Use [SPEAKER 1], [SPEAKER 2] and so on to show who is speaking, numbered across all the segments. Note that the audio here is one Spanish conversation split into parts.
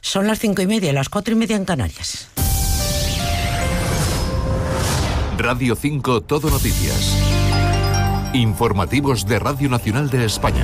[SPEAKER 1] Son las 5:30, las 4:30 en Canarias.
[SPEAKER 2] Radio 5 Todo Noticias. Informativos de Radio Nacional de España.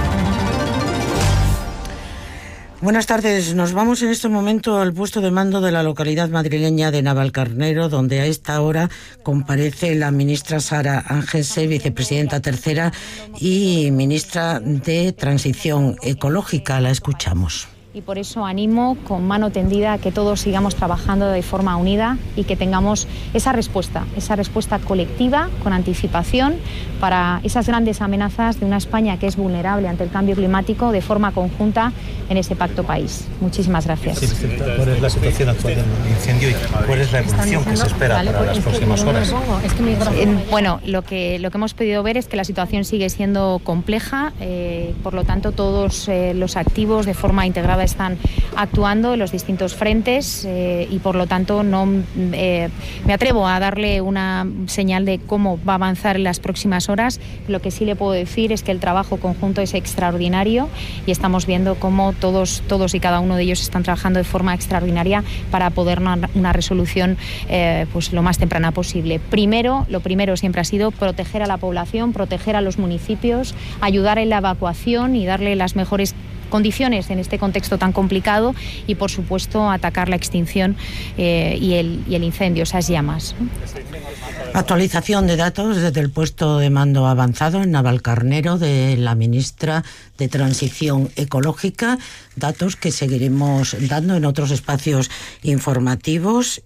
[SPEAKER 1] Buenas tardes. Nos vamos en este momento al puesto de mando de la localidad madrileña de Navalcarnero, donde a esta hora comparece la ministra Sara Ángelse, vicepresidenta tercera y ministra de Transición Ecológica. La escuchamos.
[SPEAKER 3] Y por eso animo con mano tendida a que todos sigamos trabajando de forma unida y que tengamos esa respuesta colectiva, con anticipación, para esas grandes amenazas de una España que es vulnerable ante el cambio climático de forma conjunta en ese pacto país. Muchísimas gracias.
[SPEAKER 4] Sí, ¿cuál es la situación actual del incendio y cuál es la evolución que se espera para las próximas horas?
[SPEAKER 3] Bueno, lo que hemos podido ver es que la situación sigue siendo compleja, por lo tanto todos los activos de forma integrada están actuando en los distintos frentes y por lo tanto no me atrevo a darle una señal de cómo va a avanzar en las próximas horas. Lo que sí le puedo decir es que el trabajo conjunto es extraordinario y estamos viendo cómo todos y cada uno de ellos están trabajando de forma extraordinaria para poder una resolución pues lo más temprana posible. Lo primero siempre ha sido proteger a la población, proteger a los municipios, ayudar en la evacuación y darle las mejores condiciones en este contexto tan complicado y, por supuesto, atacar la extinción y el incendio, esas llamas.
[SPEAKER 1] Actualización de datos desde el puesto de mando avanzado en Navalcarnero de la ministra de Transición Ecológica, datos que seguiremos dando en otros espacios informativos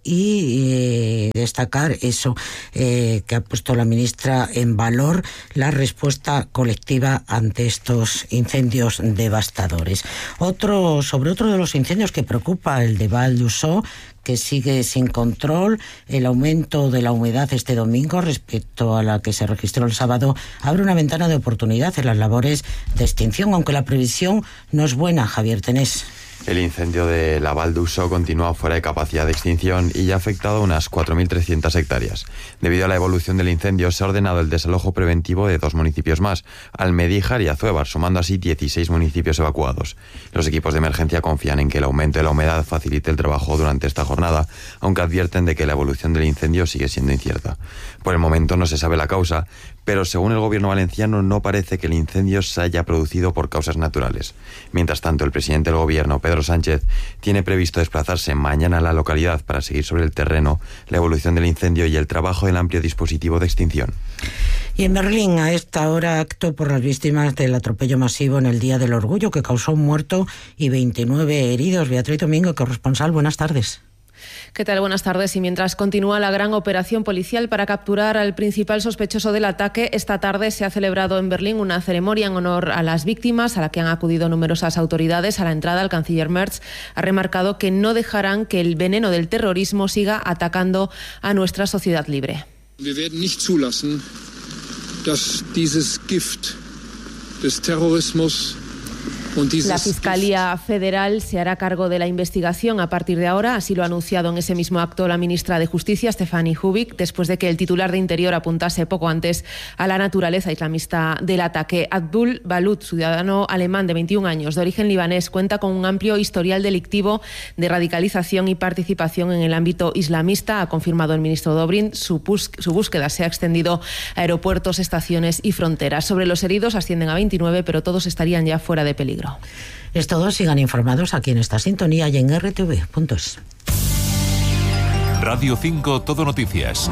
[SPEAKER 1] y destacar eso que ha puesto la ministra en valor, la respuesta colectiva ante estos incendios devastadores. Sobre otro de los incendios que preocupa, el de Val d'Usó, que sigue sin control. El aumento de la humedad este domingo respecto a la que se registró el sábado abre una ventana de oportunidad en las labores de extinción, aunque la previsión no es buena. Javier Tenés.
[SPEAKER 5] El incendio de la Val d'Usó continúa fuera de capacidad de extinción y ya ha afectado a unas 4.300 hectáreas. Debido a la evolución del incendio, se ha ordenado el desalojo preventivo de 2 municipios más, Almedíjar y Azuévar, sumando así 16 municipios evacuados. Los equipos de emergencia confían en que el aumento de la humedad facilite el trabajo durante esta jornada, aunque advierten de que la evolución del incendio sigue siendo incierta. Por el momento no se sabe la causa, pero según el gobierno valenciano no parece que el incendio se haya producido por causas naturales. Mientras tanto, el presidente del gobierno, Pedro Sánchez, tiene previsto desplazarse mañana a la localidad para seguir sobre el terreno la evolución del incendio y el trabajo del amplio dispositivo de extinción.
[SPEAKER 1] Y en Berlín, a esta hora, acto por las víctimas del atropello masivo en el Día del Orgullo, que causó un muerto y 29 heridos. Beatriz Domingo, corresponsal, buenas tardes.
[SPEAKER 6] ¿Qué tal? Buenas tardes. Y mientras continúa la gran operación policial para capturar al principal sospechoso del ataque, esta tarde se ha celebrado en Berlín una ceremonia en honor a las víctimas, a la que han acudido numerosas autoridades. A la entrada, el canciller Merz ha remarcado que no dejarán que el veneno del terrorismo siga atacando a nuestra sociedad libre.
[SPEAKER 7] Wir werden nicht zulassen, dass dieses Gift des Terrorismus.
[SPEAKER 6] La Fiscalía Federal se hará cargo de la investigación a partir de ahora, así lo ha anunciado en ese mismo acto la ministra de Justicia, Stefanie Hubik, después de que el titular de Interior apuntase poco antes a la naturaleza islamista del ataque. Abdul Balut, ciudadano alemán de 21 años, de origen libanés, cuenta con un amplio historial delictivo de radicalización y participación en el ámbito islamista. Ha confirmado el ministro Dobrindt. Su búsqueda se ha extendido a aeropuertos, estaciones y fronteras. Sobre los heridos ascienden a 29, pero todos estarían ya fuera de peligro.
[SPEAKER 1] Es todo, sigan informados aquí en esta sintonía y en rtv.es.
[SPEAKER 2] Radio 5 Todo Noticias.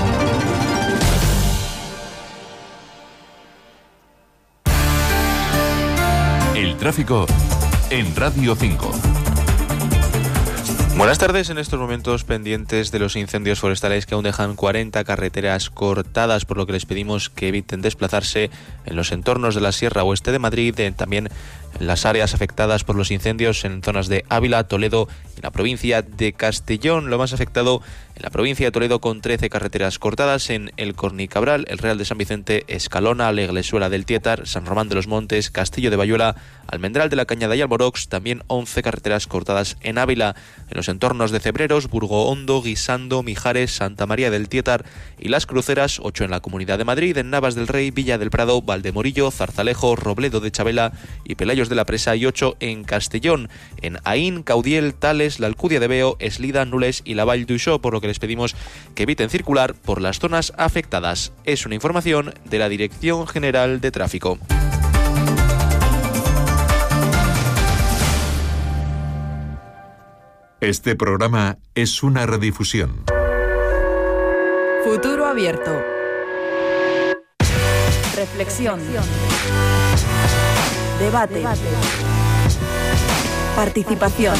[SPEAKER 2] El tráfico en Radio 5.
[SPEAKER 8] Buenas tardes. En estos momentos pendientes de los incendios forestales que aún dejan 40 carreteras cortadas, por lo que les pedimos que eviten desplazarse en los entornos de la Sierra Oeste de Madrid, también en las áreas afectadas por los incendios en zonas de Ávila, Toledo y la provincia de Castellón. Lo más afectado en la provincia de Toledo, con 13 carreteras cortadas en El Cornicabral, El Real de San Vicente, Escalona, La Iglesuela del Tietar, San Román de los Montes, Castillo de Bayuela, Almendral de la Cañada y Alborox. También 11 carreteras cortadas en Ávila, en los entornos de Cebreros, Burgo Hondo, Guisando, Mijares, Santa María del Tietar y Las Cruceras. 8 en la Comunidad de Madrid, en Navas del Rey, Villa del Prado, Valdemorillo, Zarzalejo, Robledo de Chabela y Pelayo Cayos de la Presa y 8 en Castellón. En Aín, Caudiel, Tales, la Alcudia de Veo, Eslida, Nules y la Vall d'Uixó, por lo que les pedimos que eviten circular por las zonas afectadas. Es una información de la Dirección General de Tráfico.
[SPEAKER 2] Este programa es una redifusión.
[SPEAKER 9] Futuro Abierto. Reflexión. Debate. Participación.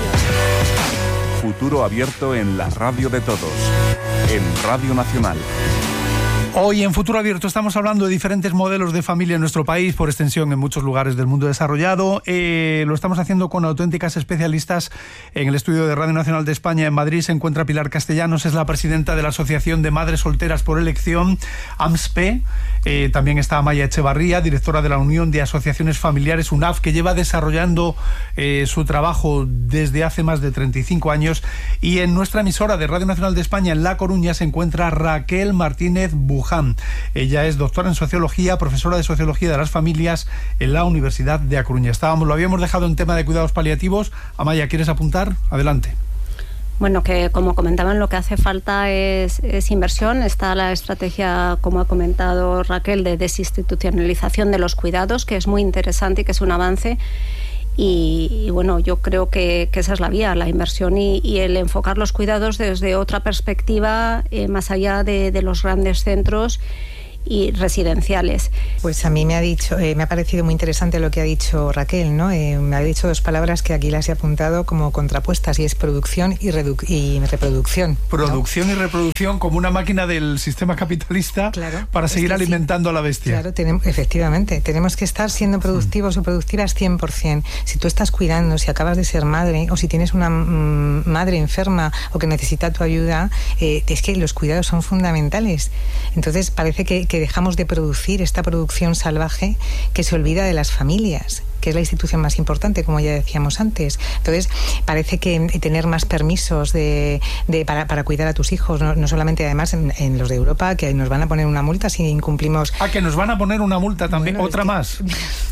[SPEAKER 10] Futuro Abierto en la radio de todos. En Radio Nacional.
[SPEAKER 11] Hoy en Futuro Abierto estamos hablando de diferentes modelos de familia en nuestro país, por extensión en muchos lugares del mundo desarrollado. Lo estamos haciendo con auténticas especialistas. En el estudio de Radio Nacional de España en Madrid se encuentra Pilar Castellanos, es la presidenta de la Asociación de Madres Solteras por Elección, AMSPE. También está Amaya Echevarría, directora de la Unión de Asociaciones Familiares, UNAF, que lleva desarrollando su trabajo desde hace más de 35 años. Y en nuestra emisora de Radio Nacional de España en La Coruña se encuentra Raquel Martínez Buján. Ella es doctora en Sociología, profesora de Sociología de las Familias en la Universidad de A Coruña. Lo habíamos dejado en tema de cuidados paliativos. Amaya, ¿quieres apuntar? Adelante.
[SPEAKER 12] Bueno, que como comentaban, lo que hace falta es inversión. Está la estrategia, como ha comentado Raquel, de desinstitucionalización de los cuidados, que es muy interesante y que es un avance. Y bueno, yo creo que esa es la vía, la inversión y el enfocar los cuidados desde otra perspectiva, más allá de los grandes centros y residenciales.
[SPEAKER 13] Pues a mí me ha parecido muy interesante lo que ha dicho Raquel, ¿no? Me ha dicho dos palabras que aquí las he apuntado como contrapuestas, y es producción y reproducción.
[SPEAKER 11] Producción, ¿no? Y reproducción como una máquina del sistema capitalista, claro, para seguir alimentando a la bestia.
[SPEAKER 13] Claro, efectivamente, tenemos que estar siendo productivos o productivas 100%. Si tú estás cuidando, si acabas de ser madre, o si tienes una madre enferma o que necesita tu ayuda, es que los cuidados son fundamentales. Entonces parece que dejamos de producir esta producción salvaje que se olvida de las familias, que es la institución más importante, como ya decíamos antes. Entonces, parece que tener más permisos para cuidar a tus hijos, no solamente además en los de Europa, que nos van a poner una multa si incumplimos...
[SPEAKER 11] que nos van a poner una multa también, bueno, otra más.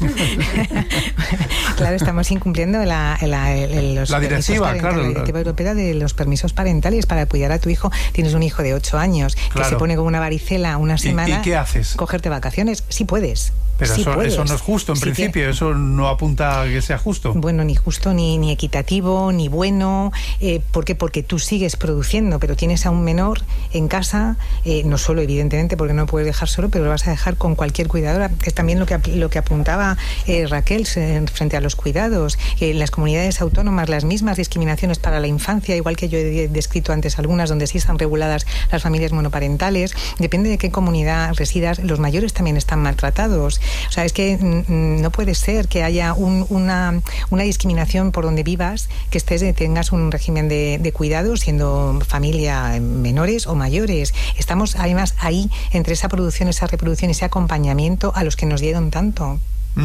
[SPEAKER 13] Claro, estamos incumpliendo la
[SPEAKER 11] directiva, claro.
[SPEAKER 13] La directiva europea de los permisos parentales para cuidar a tu hijo. Tienes un hijo de 8 años, claro, que se pone con una varicela una semana...
[SPEAKER 11] ¿Y qué haces?
[SPEAKER 13] Cogerte vacaciones. Sí puedes.
[SPEAKER 11] Pero
[SPEAKER 13] sí
[SPEAKER 11] eso no es justo, en principio, eso no apunta a que sea justo.
[SPEAKER 13] Bueno, ni justo, ni equitativo, ni bueno. ¿Por qué? Porque tú sigues produciendo, pero tienes a un menor en casa, no solo, evidentemente, porque no lo puedes dejar solo, pero lo vas a dejar con cualquier cuidadora. Es también lo que apuntaba Raquel frente a los cuidados. En las comunidades autónomas, las mismas discriminaciones para la infancia, igual que yo he descrito antes algunas, donde sí están reguladas las familias monoparentales. Depende de qué comunidad residas, los mayores también están maltratados. O sea, es que no puede ser que haya una discriminación por donde vivas, que tengas un régimen de cuidados siendo familia menores o mayores. Estamos además ahí entre esa producción, esa reproducción, ese acompañamiento a los que nos dieron tanto.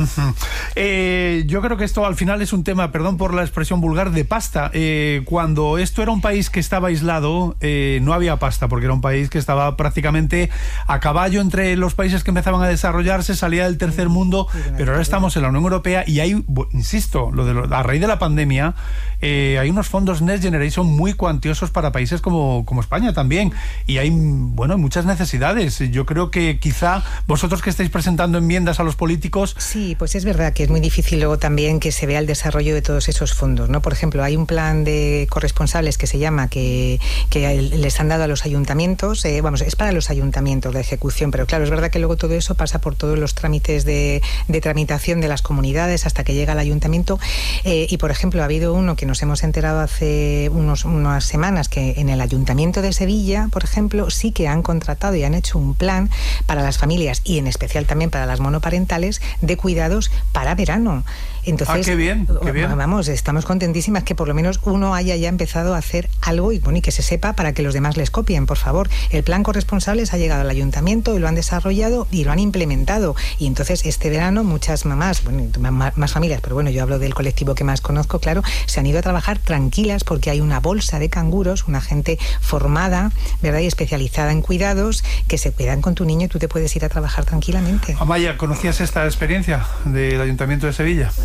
[SPEAKER 11] Yo creo que esto al final es un tema, perdón por la expresión vulgar, de pasta. Cuando esto era un país que estaba aislado, no había pasta, porque era un país que estaba prácticamente a caballo entre los países que empezaban a desarrollarse, salía del tercer mundo, pero ahora estamos en la Unión Europea y hay, insisto, a raíz de la pandemia, hay unos fondos Next Generation muy cuantiosos para países como España también, y hay muchas necesidades. Yo creo que quizá vosotros que estáis presentando enmiendas a los políticos...
[SPEAKER 13] Sí, pues es verdad que es muy difícil luego también que se vea el desarrollo de todos esos fondos, ¿no? Por ejemplo, hay un plan de corresponsables que se llama, que les han dado a los ayuntamientos, es para los ayuntamientos la ejecución, pero claro, es verdad que luego todo eso pasa por todos los trámites de tramitación de las comunidades hasta que llega al ayuntamiento, y por ejemplo ha habido uno que nos hemos enterado hace unas semanas, que en el Ayuntamiento de Sevilla, por ejemplo, sí que han contratado y han hecho un plan para las familias y en especial también para las monoparentales de cuidados para verano. Entonces,
[SPEAKER 11] qué bien.
[SPEAKER 13] Vamos, estamos contentísimas que por lo menos uno haya ya empezado a hacer algo y que se sepa para que los demás les copien, por favor. El plan corresponsables ha llegado al ayuntamiento y lo han desarrollado y lo han implementado. Y entonces este verano muchas mamás, más familias, pero yo hablo del colectivo que más conozco, claro, se han ido a trabajar tranquilas porque hay una bolsa de canguros, una gente formada, ¿verdad?, y especializada en cuidados, que se quedan con tu niño y tú te puedes ir a trabajar tranquilamente.
[SPEAKER 11] Amaya, ¿conocías esta experiencia del Ayuntamiento de Sevilla?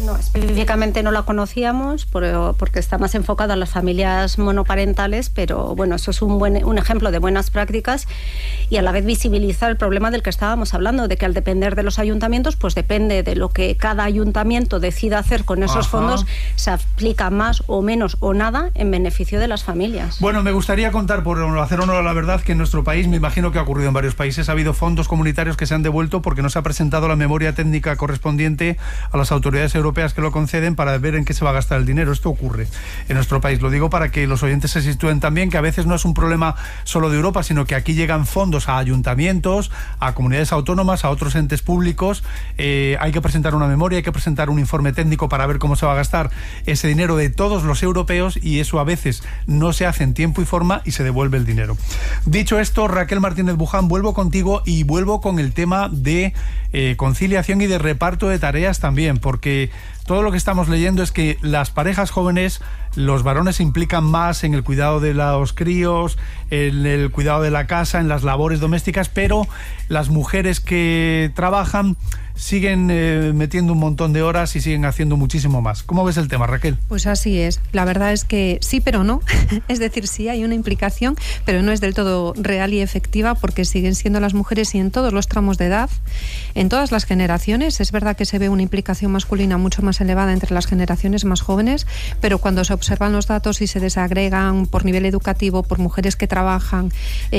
[SPEAKER 12] No, específicamente no la conocíamos porque está más enfocada a las familias monoparentales, pero bueno, eso es un ejemplo de buenas prácticas y a la vez visibiliza el problema del que estábamos hablando, de que al depender de los ayuntamientos, pues depende de lo que cada ayuntamiento decida hacer con esos fondos, se aplica más o menos o nada en beneficio de las familias.
[SPEAKER 11] Bueno, me gustaría contar, por hacer honor a la verdad, que en nuestro país, me imagino que ha ocurrido en varios países, ha habido fondos comunitarios que se han devuelto porque no se ha presentado la memoria técnica correspondiente a las autoridades europeas que lo conceden para ver en qué se va a gastar el dinero. Esto ocurre en nuestro país. Lo digo para que los oyentes se sitúen también, que a veces no es un problema solo de Europa, sino que aquí llegan fondos a ayuntamientos, a comunidades autónomas, a otros entes públicos. Hay que presentar una memoria, hay que presentar un informe técnico para ver cómo se va a gastar ese dinero de todos los europeos, y eso a veces no se hace en tiempo y forma y se devuelve el dinero. Dicho esto, Raquel Martínez Buján, vuelvo contigo y vuelvo con el tema de conciliación y de reparto de tareas también, porque todo lo que estamos leyendo es que las parejas jóvenes, los varones se implican más en el cuidado de los críos, en el cuidado de la casa, en las labores domésticas, pero las mujeres que trabajan siguen metiendo un montón de horas y siguen haciendo muchísimo más. ¿Cómo ves el tema, Raquel?
[SPEAKER 14] Pues así es. La verdad es que sí, pero no. Es decir, sí hay una implicación, pero no es del todo real y efectiva, porque siguen siendo las mujeres, y en todos los tramos de edad, en todas las generaciones. Es verdad que se ve una implicación masculina mucho más elevada entre las generaciones más jóvenes, pero cuando se observan los datos y se desagregan por nivel educativo, por mujeres que trabajan,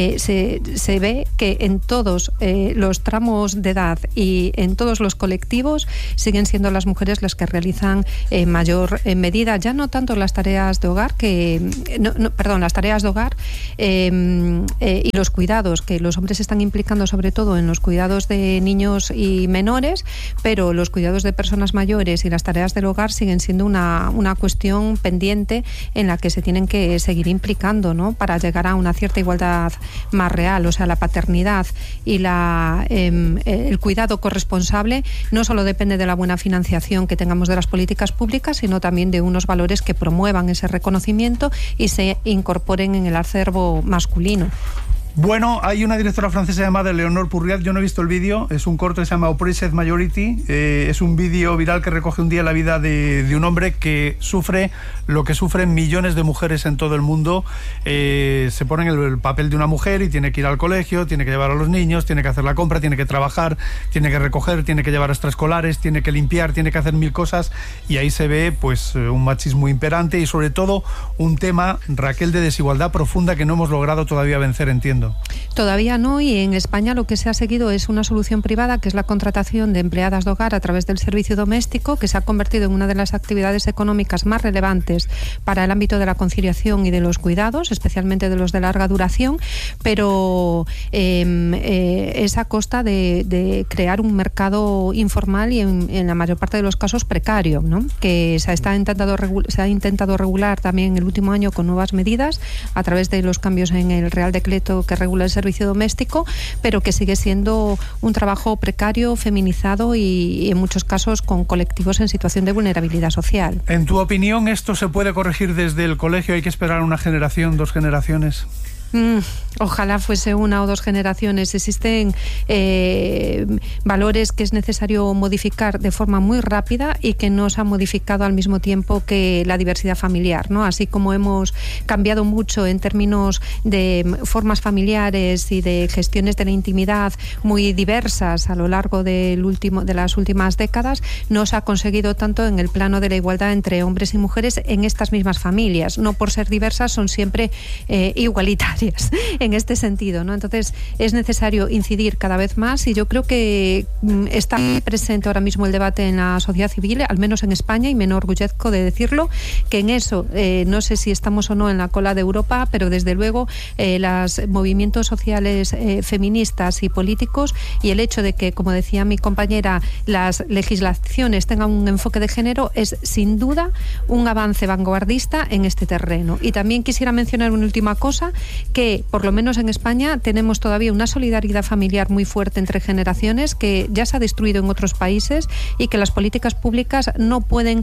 [SPEAKER 14] se ve que en todos los tramos de edad y en todos los colectivos siguen siendo las mujeres las que realizan en mayor medida, ya no tanto las tareas de hogar, las tareas de hogar y los cuidados, que los hombres se están implicando sobre todo en los cuidados de niños y menores, pero los cuidados de personas mayores y las tareas del hogar siguen siendo una cuestión pendiente en la que se tienen que seguir implicando, ¿no?, para llegar a una cierta igualdad más real. O sea, la paternidad y el cuidado corresponsable no solo depende de la buena financiación que tengamos de las políticas públicas, sino también de unos valores que promuevan ese reconocimiento y se incorporen en el acervo masculino.
[SPEAKER 11] Bueno, hay una directora francesa llamada Leonor Purriat. Yo no he visto el vídeo, es un corto que se llama Oppressed Majority. Es un vídeo viral que recoge un día la vida de un hombre que sufre lo que sufren millones de mujeres en todo el mundo. Se pone en el papel de una mujer y tiene que ir al colegio, tiene que llevar a los niños, tiene que hacer la compra, tiene que trabajar, tiene que recoger, tiene que llevar a extraescolares, tiene que limpiar, tiene que hacer mil cosas, y ahí se ve pues un machismo imperante y sobre todo un tema, Raquel, de desigualdad profunda que no hemos logrado todavía vencer, entiendo.
[SPEAKER 14] Todavía no, y en España lo que se ha seguido es una solución privada, que es la contratación de empleadas de hogar a través del servicio doméstico, que se ha convertido en una de las actividades económicas más relevantes para el ámbito de la conciliación y de los cuidados, especialmente de los de larga duración, pero es a costa de crear un mercado informal y en la mayor parte de los casos precario, ¿no?, que se ha intentado regular también el último año con nuevas medidas a través de los cambios en el Real Decreto que regula el servicio doméstico, pero que sigue siendo un trabajo precario, feminizado y en muchos casos con colectivos en situación de vulnerabilidad social.
[SPEAKER 11] En tu opinión, ¿esto se puede corregir desde el colegio? ¿Hay que esperar una generación, 2 generaciones?
[SPEAKER 14] Ojalá fuese 1 o 2 generaciones. Existen valores que es necesario modificar de forma muy rápida y que no se han modificado al mismo tiempo que la diversidad familiar, ¿no? Así como hemos cambiado mucho en términos de formas familiares y de gestiones de la intimidad muy diversas a lo largo de las últimas décadas, no se ha conseguido tanto en el plano de la igualdad entre hombres y mujeres en estas mismas familias. No por ser diversas son siempre igualitarias en este sentido, ¿no? Entonces es necesario incidir cada vez más, y yo creo que está presente ahora mismo el debate en la sociedad civil, al menos en España, y me enorgullezco de decirlo, que en eso no sé si estamos o no en la cola de Europa, pero desde luego los movimientos sociales feministas y políticos, y el hecho de que, como decía mi compañera, las legislaciones tengan un enfoque de género es sin duda un avance vanguardista en este terreno. Y también quisiera mencionar una última cosa, que, por lo menos en España, tenemos todavía una solidaridad familiar muy fuerte entre generaciones que ya se ha destruido en otros países y que las políticas públicas no pueden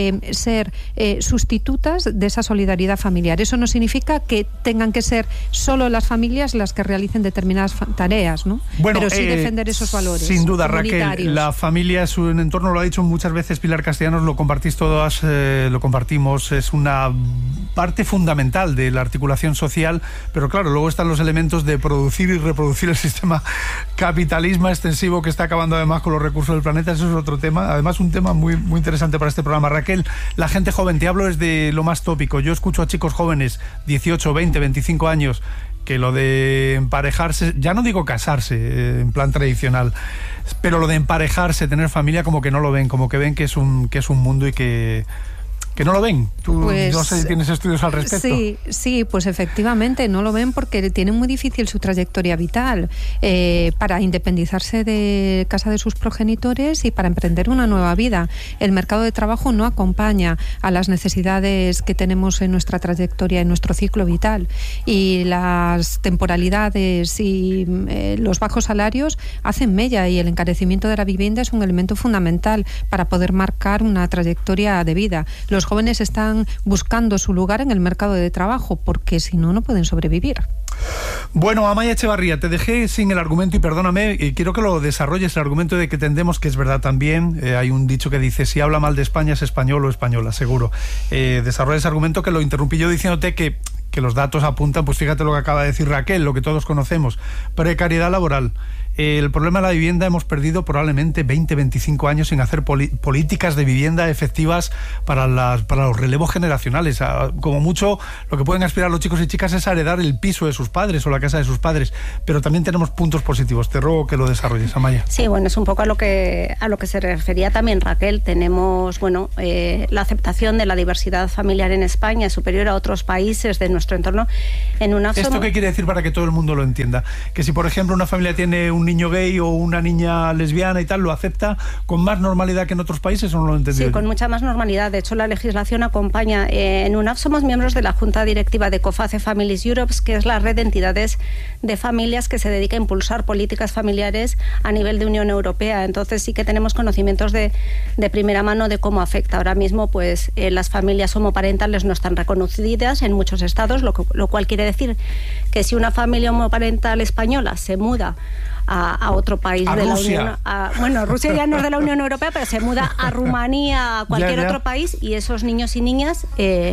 [SPEAKER 14] ser sustitutas de esa solidaridad familiar. Eso no significa que tengan que ser solo las familias las que realicen determinadas tareas, ¿no?
[SPEAKER 11] Bueno,
[SPEAKER 14] pero sí defender esos valores.
[SPEAKER 11] Sin duda, Raquel, la familia es un entorno, lo ha dicho muchas veces Pilar Castellanos, lo compartís todas, lo compartimos, es una parte fundamental de la articulación social, pero claro, luego están los elementos de producir y reproducir el sistema capitalismo extensivo que está acabando además con los recursos del planeta. Eso es otro tema, además un tema muy, muy interesante para este programa. Raquel, la gente joven, te hablo desde lo más tópico. Yo escucho a chicos jóvenes, 18, 20, 25 años, que lo de emparejarse, ya no digo casarse en plan tradicional, pero lo de emparejarse, tener familia, como que no lo ven, como que ven que es un mundo y que no lo ven. Tú, pues, no sé si tienes estudios al respecto.
[SPEAKER 14] Sí, pues efectivamente no lo ven porque tienen muy difícil su trayectoria vital para independizarse de casa de sus progenitores y para emprender una nueva vida. El mercado de trabajo no acompaña a las necesidades que tenemos en nuestra trayectoria, en nuestro ciclo vital, y las temporalidades y los bajos salarios hacen mella, y el encarecimiento de la vivienda es un elemento fundamental para poder marcar una trayectoria de vida. Los jóvenes están buscando su lugar en el mercado de trabajo porque si no, no pueden sobrevivir.
[SPEAKER 11] Bueno, Amaia Echevarría, te dejé sin el argumento y perdóname, quiero que lo desarrolles, el argumento de que tendemos, que es verdad también, hay un dicho que dice, si habla mal de España es español o española, seguro. Desarrolla ese argumento, que lo interrumpí yo diciéndote que los datos apuntan, pues fíjate lo que acaba de decir Raquel, lo que todos conocemos, precariedad laboral. El problema de la vivienda, hemos perdido probablemente 20, 25 años sin hacer políticas de vivienda efectivas para los relevos generacionales. Como mucho, lo que pueden aspirar los chicos y chicas es a heredar el piso de sus padres o la casa de sus padres, pero también tenemos puntos positivos. Te ruego que lo desarrolles, Amaia.
[SPEAKER 12] Sí, bueno, es un poco a lo que se refería también Raquel. Tenemos, la aceptación de la diversidad familiar en España es superior a otros países de nuestro entorno. ¿Esto
[SPEAKER 11] qué quiere decir para que todo el mundo lo entienda? Que si, por ejemplo, una familia tiene un niño gay o una niña lesbiana y tal, ¿lo acepta con más normalidad que en otros países o no lo he entendido?
[SPEAKER 12] Sí, con mucha más normalidad. De hecho, la legislación acompaña. En UNAF somos miembros de la Junta Directiva de COFACE Families Europe, que es la red de entidades de familias que se dedica a impulsar políticas familiares a nivel de Unión Europea. Entonces sí que tenemos conocimientos de primera mano de cómo afecta. Ahora mismo, pues las familias homoparentales no están reconocidas en muchos estados, lo cual quiere decir que si una familia homoparental española se muda a otro país de
[SPEAKER 11] Rusia.
[SPEAKER 12] la Unión. Rusia ya no es de la Unión Europea, pero se muda a Rumanía, a cualquier otro país, y esos niños y niñas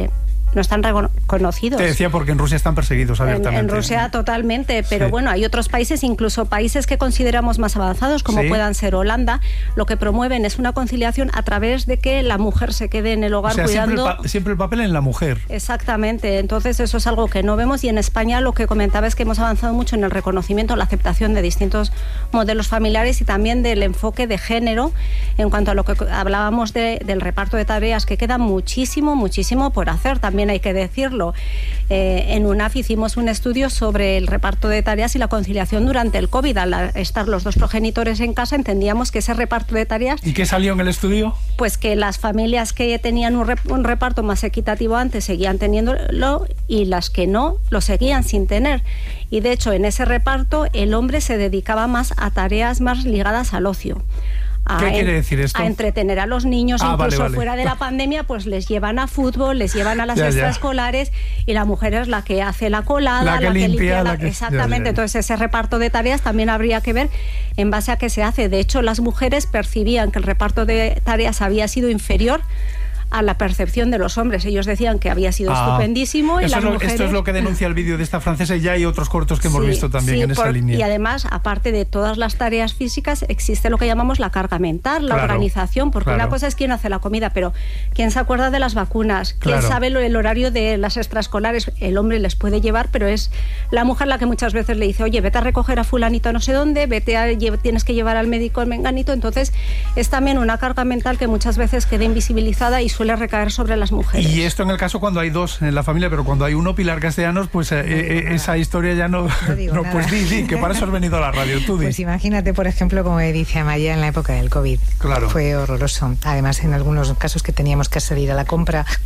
[SPEAKER 12] no están reconocidos.
[SPEAKER 11] Te decía porque en Rusia están perseguidos abiertamente.
[SPEAKER 12] En Rusia totalmente, pero sí. Bueno, hay otros países, incluso países que consideramos más avanzados, como puedan ser Holanda, lo que promueven es una conciliación a través de que la mujer se quede en el hogar cuidando.
[SPEAKER 11] Siempre el papel en la mujer.
[SPEAKER 12] Exactamente, entonces eso es algo que no vemos, y en España lo que comentaba es que hemos avanzado mucho en el reconocimiento, la aceptación de distintos modelos familiares y también del enfoque de género en cuanto a lo que hablábamos del reparto de tareas, que queda muchísimo por hacer. También hay que decirlo. En UNAF hicimos un estudio sobre el reparto de tareas y la conciliación durante el COVID. Al estar los dos progenitores en casa, entendíamos que ese reparto de tareas...
[SPEAKER 11] ¿Y qué salió en el estudio?
[SPEAKER 12] Pues que las familias que tenían un reparto más equitativo antes seguían teniéndolo, y las que no, lo seguían sin tener. Y de hecho, en ese reparto, el hombre se dedicaba más a tareas más ligadas al ocio.
[SPEAKER 11] ¿Qué quiere decir esto?
[SPEAKER 12] A entretener a los niños, incluso fuera de la pandemia, pues les llevan a fútbol, les llevan a las extraescolares, y la mujer es la que hace la colada,
[SPEAKER 11] la que limpia.
[SPEAKER 12] Exactamente, entonces ese reparto de tareas también habría que ver en base a qué se hace. De hecho, las mujeres percibían que el reparto de tareas había sido inferior a la percepción de los hombres. Ellos decían que había sido estupendísimo, y las mujeres...
[SPEAKER 11] Esto es lo que denuncia el vídeo de esta francesa, y ya hay otros cortos que hemos visto también en esa línea.
[SPEAKER 12] Y además, aparte de todas las tareas físicas, existe lo que llamamos la carga mental, la organización, porque una cosa es quién hace la comida, pero quién se acuerda de las vacunas, quién sabe el horario de las extraescolares. El hombre les puede llevar, pero es la mujer la que muchas veces le dice, oye, vete a recoger a fulanito no sé dónde, tienes que llevar al médico al menganito. Entonces es también una carga mental que muchas veces queda invisibilizada y suele recaer sobre las mujeres.
[SPEAKER 11] Y esto en el caso cuando hay dos en la familia, pero cuando hay uno, Pilar Castellanos, pues esa historia ya no... No, pues di, que para eso has venido a la radio, tú di.
[SPEAKER 13] Pues imagínate, por ejemplo, como dice Amaia, en la época del COVID.
[SPEAKER 11] Claro.
[SPEAKER 13] Fue horroroso. Además, en algunos casos que teníamos que salir a la compra,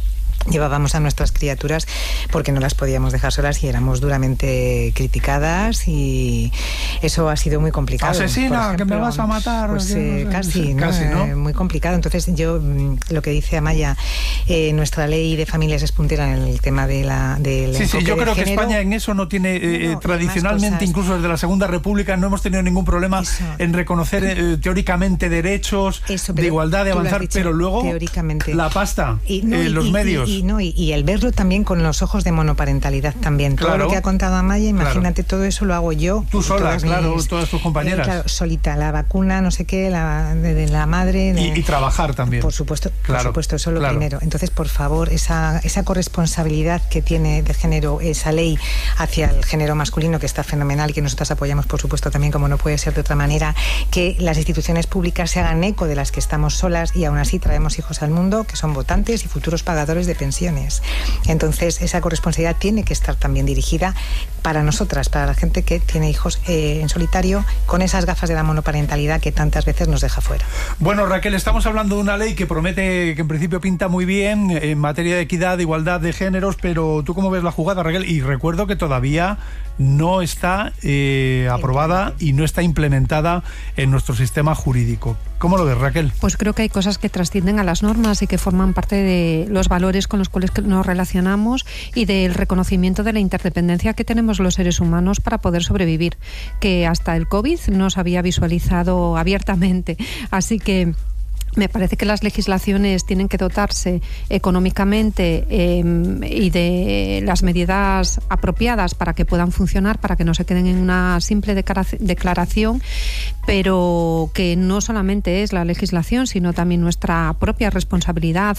[SPEAKER 13] llevábamos a nuestras criaturas, porque no las podíamos dejar solas y éramos duramente criticadas, y eso ha sido muy complicado.
[SPEAKER 11] Asesina, ejemplo, que me vas a matar.
[SPEAKER 13] Pues casi, ¿no? Muy complicado. Entonces yo, lo que dice Amaya, nuestra ley de familias es puntera en el tema del
[SPEAKER 11] sí, yo creo que España en eso no tiene, tradicionalmente, incluso desde la Segunda República, no hemos tenido ningún problema en reconocer teóricamente derechos de igualdad, de avanzar, pero luego la pasta, los medios.
[SPEAKER 13] Y el verlo también con los ojos de monoparentalidad también. Todo lo que ha contado Amaya, imagínate, todo eso lo hago yo.
[SPEAKER 11] Tú sola, todas tus compañeras.
[SPEAKER 13] Solita, la vacuna, no sé qué, de la madre.
[SPEAKER 11] Y trabajar también.
[SPEAKER 13] Por supuesto, eso es lo primero. Entonces, por favor, esa corresponsabilidad que tiene de género esa ley hacia el género masculino, que está fenomenal y que nosotras apoyamos, por supuesto, también, como no puede ser de otra manera, que las instituciones públicas se hagan eco de las que estamos solas y aún así traemos hijos al mundo que son votantes y futuros pagadores de pensiones. Entonces, esa corresponsabilidad tiene que estar también dirigida para nosotras, para la gente que tiene hijos en solitario, con esas gafas de la monoparentalidad que tantas veces nos deja fuera.
[SPEAKER 11] Bueno, Raquel, estamos hablando de una ley que promete, que en principio pinta muy bien en materia de equidad, de igualdad de géneros, pero ¿tú cómo ves la jugada, Raquel? Y recuerdo que todavía no está aprobada y no está implementada en nuestro sistema jurídico. ¿Cómo lo ves, Raquel?
[SPEAKER 14] Pues creo que hay cosas que trascienden a las normas y que forman parte de los valores con los cuales nos relacionamos y del reconocimiento de la interdependencia que tenemos los seres humanos para poder sobrevivir, que hasta el COVID no se había visualizado abiertamente. Así que me parece que las legislaciones tienen que dotarse económicamente y de las medidas apropiadas para que puedan funcionar, para que no se queden en una simple declaración, pero que no solamente es la legislación, sino también nuestra propia responsabilidad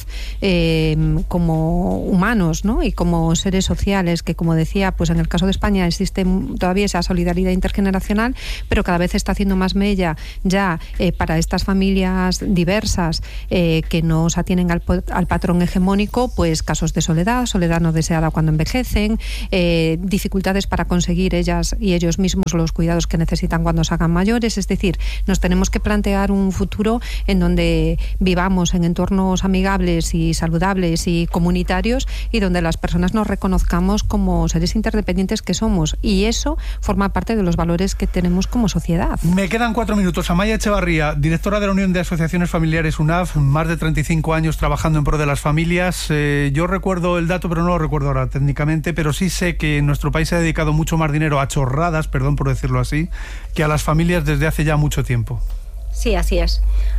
[SPEAKER 14] como humanos, ¿no? Y como seres sociales, que, como decía, pues en el caso de España existe todavía esa solidaridad intergeneracional, pero cada vez se está haciendo más mella ya para estas familias diversas que no se atienen al patrón hegemónico, pues casos de soledad no deseada cuando envejecen, dificultades para conseguir ellas y ellos mismos los cuidados que necesitan cuando se hagan mayores. Es decir, nos tenemos que plantear un futuro en donde vivamos en entornos amigables y saludables y comunitarios, y donde las personas nos reconozcamos como seres interdependientes que somos, y eso forma parte de los valores que tenemos como sociedad.
[SPEAKER 11] Me quedan 4 minutos. Amaya Echevarría, directora de la Unión de Asociaciones Familiares UNAF, más de 35 años trabajando en pro de las familias. Yo recuerdo el dato, pero no lo recuerdo ahora técnicamente, pero sí sé que en nuestro país se ha dedicado mucho más dinero a chorradas, perdón por decirlo así, que a las familias desde hace ya mucho tiempo.
[SPEAKER 12] Sí, así es.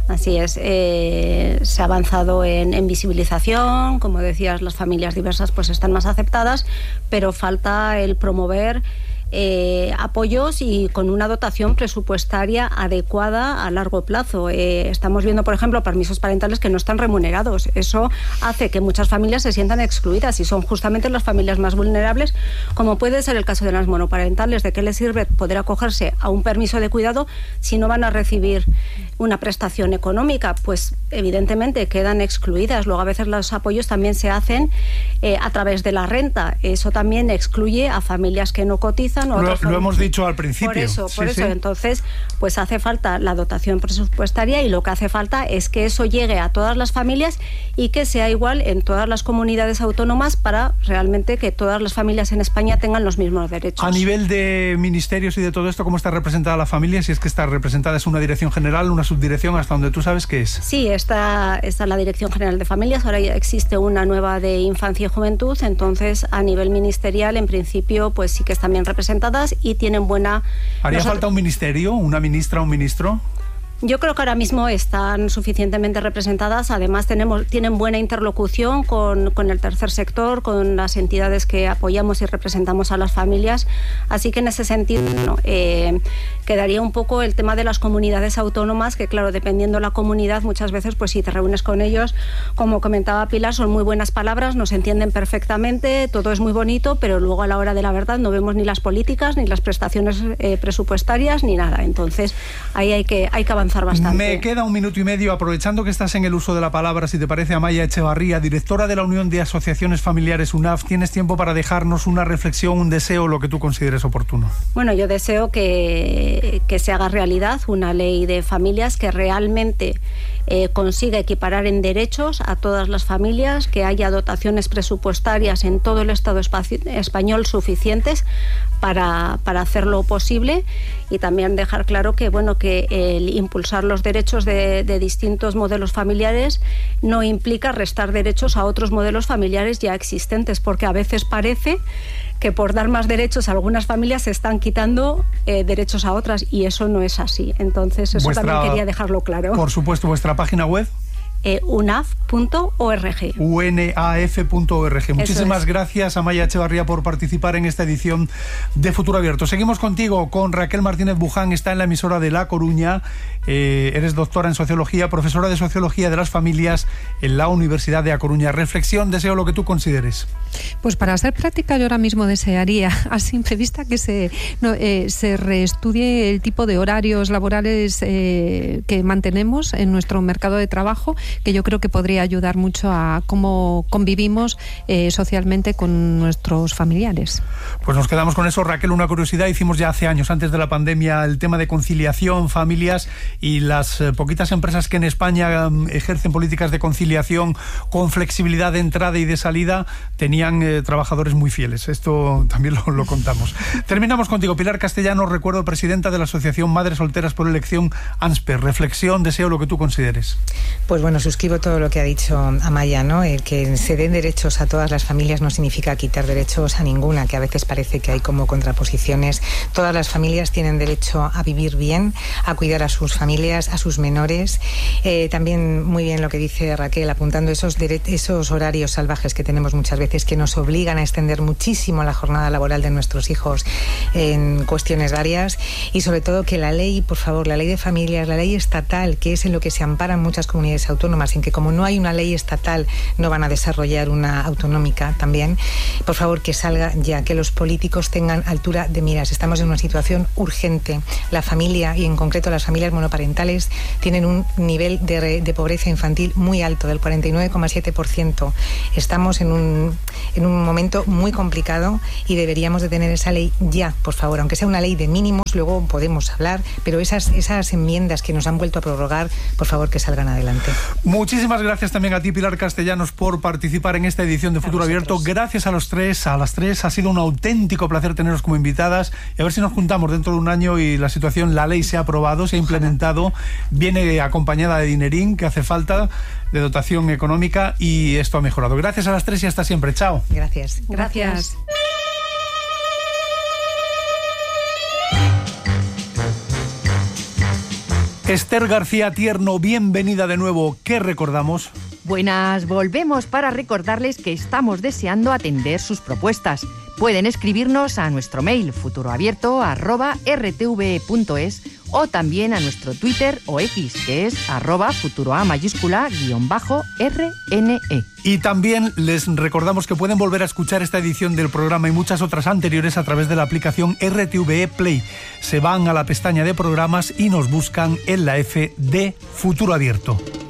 [SPEAKER 12] Se ha avanzado en visibilización, como decías, las familias diversas pues están más aceptadas, pero falta el promover apoyos y con una dotación presupuestaria adecuada a largo plazo. Estamos viendo, por ejemplo, permisos parentales que no están remunerados. Eso hace que muchas familias se sientan excluidas y son justamente las familias más vulnerables, como puede ser el caso de las monoparentales. ¿De qué les sirve poder acogerse a un permiso de cuidado si no van a recibir una prestación económica? Pues evidentemente quedan excluidas. Luego a veces los apoyos también se hacen a través de la renta. Eso también excluye a familias que no cotizan.
[SPEAKER 11] Lo hemos dicho al principio.
[SPEAKER 12] Por eso. Entonces, pues hace falta la dotación presupuestaria, y lo que hace falta es que eso llegue a todas las familias y que sea igual en todas las comunidades autónomas, para realmente que todas las familias en España tengan los mismos derechos.
[SPEAKER 11] A nivel de ministerios y de todo esto, ¿cómo está representada la familia? Si es que está representada, ¿es una dirección general, una subdirección, hasta donde tú sabes qué es?
[SPEAKER 12] Sí, está la Dirección General de Familias. Ahora ya existe una nueva de Infancia y Juventud. Entonces, a nivel ministerial, en principio, pues sí que están bien representadas y tienen buena...
[SPEAKER 11] ¿Haría falta un ministerio, una ministra, un ministro?
[SPEAKER 12] Yo creo que ahora mismo están suficientemente representadas. Además, tienen buena interlocución con el tercer sector, con las entidades que apoyamos y representamos a las familias. Así que en ese sentido quedaría un poco el tema de las comunidades autónomas, que claro, dependiendo de la comunidad, muchas veces pues si te reúnes con ellos, como comentaba Pilar, son muy buenas palabras, nos entienden perfectamente, todo es muy bonito, pero luego a la hora de la verdad no vemos ni las políticas, ni las prestaciones presupuestarias, ni nada. Entonces ahí hay que avanzar bastante.
[SPEAKER 11] Me queda 1 minuto y medio, aprovechando que estás en el uso de la palabra, si te parece, Amaya Echevarría, directora de la Unión de Asociaciones Familiares UNAF, ¿tienes tiempo para dejarnos una reflexión, un deseo, lo que tú consideres oportuno?
[SPEAKER 12] Bueno, yo deseo que se haga realidad una ley de familias que realmente consiga equiparar en derechos a todas las familias, que haya dotaciones presupuestarias en todo el Estado español suficientes para hacerlo posible, y también dejar claro que el impulsar los derechos de distintos modelos familiares no implica restar derechos a otros modelos familiares ya existentes, porque a veces parece que por dar más derechos a algunas familias se están quitando derechos a otras, y eso no es así. Entonces eso también quería dejarlo claro.
[SPEAKER 11] Por supuesto, vuestra página web.
[SPEAKER 12] UNAF.org.
[SPEAKER 11] UNAF.org. Muchísimas gracias, Amaya Echevarría, por participar en esta edición de Futuro Abierto. Seguimos contigo, con Raquel Martínez Buján, está en la emisora de La Coruña. Eres doctora en Sociología, profesora de Sociología de las Familias en la Universidad de A Coruña. Reflexión, deseo lo que tú consideres.
[SPEAKER 14] Pues para ser práctica, yo ahora mismo desearía, a simple vista, que se reestudie el tipo de horarios laborales que mantenemos en nuestro mercado de trabajo, que yo creo que podría ayudar mucho a cómo convivimos socialmente con nuestros familiares.
[SPEAKER 11] Pues nos quedamos con eso. Raquel, una curiosidad: hicimos ya hace años, antes de la pandemia, el tema de conciliación, familias, y las poquitas empresas que en España ejercen políticas de conciliación con flexibilidad de entrada y de salida tenían trabajadores muy fieles. Esto también lo contamos. Terminamos contigo, Pilar Castellano, recuerdo, presidenta de la Asociación Madres Solteras por Elección, ANSPE. Reflexión, deseo lo que tú consideres.
[SPEAKER 13] Pues bueno, suscribo todo lo que ha dicho Amaya, ¿no? El que se den derechos a todas las familias no significa quitar derechos a ninguna, que a veces parece que hay como contraposiciones. Todas las familias tienen derecho a vivir bien, a cuidar a sus familias, a sus menores. También muy bien lo que dice Raquel, apuntando esos horarios salvajes que tenemos muchas veces, que nos obligan a extender muchísimo la jornada laboral de nuestros hijos en cuestiones varias, y sobre todo que la ley, por favor, la ley de familias, la ley estatal, que es en lo que se amparan muchas comunidades autónomas, en que como no hay una ley estatal no van a desarrollar una autonómica también, por favor, que salga ya, que los políticos tengan altura de miras. Estamos en una situación urgente. La familia, y en concreto las familias monoparentales, tienen un nivel de pobreza infantil muy alto, del 49,7%. Estamos en un momento muy complicado y deberíamos de tener esa ley ya, por favor, aunque sea una ley de mínimos, luego podemos hablar, pero esas enmiendas que nos han vuelto a prorrogar, por favor, que salgan adelante.
[SPEAKER 11] Muchísimas gracias también a ti, Pilar Castellanos, por participar en esta edición de Futuro Abierto. Gracias a las tres. Ha sido un auténtico placer teneros como invitadas, y a ver si nos juntamos dentro de un año y la ley se ha aprobado, se ha implementado, viene acompañada de dinerín que hace falta, de dotación económica, y esto ha mejorado. Gracias a las tres y hasta siempre. Chao.
[SPEAKER 13] Gracias.
[SPEAKER 14] Gracias.
[SPEAKER 11] Esther García Tierno, bienvenida de nuevo. ¿Qué recordamos?
[SPEAKER 15] Buenas, volvemos para recordarles que estamos deseando atender sus propuestas. Pueden escribirnos a nuestro mail futuroabierto@rtve.es, o también a nuestro Twitter o X, que es @futuroa_RNE.
[SPEAKER 11] Y también les recordamos que pueden volver a escuchar esta edición del programa y muchas otras anteriores a través de la aplicación RTVE Play. Se van a la pestaña de programas y nos buscan en la F de Futuro Abierto.